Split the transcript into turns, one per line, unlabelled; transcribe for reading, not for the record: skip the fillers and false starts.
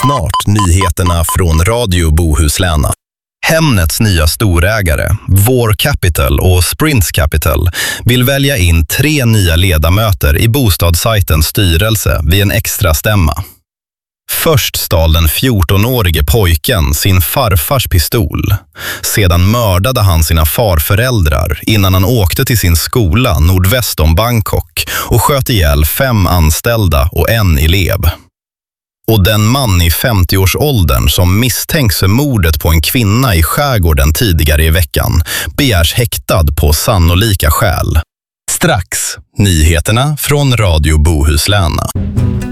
Snart nyheterna från Radio Bohuslän. Hemnets nya storägare, Vår Capital och Sprints Capital, vill välja in 3 nya ledamöter i bostadssajtens styrelse vid en extra stämma. Först stal den 14-årige pojken sin farfars pistol. Sedan mördade han sina farföräldrar innan han åkte till sin skola nordväst om Bangkok och sköt ihjäl 5 anställda och 1 elev. Och den man i 50-årsåldern som misstänks för mordet på en kvinna i skärgården tidigare i veckan begärs häktad på sannolika skäl. Strax, nyheterna från Radio Bohuslän.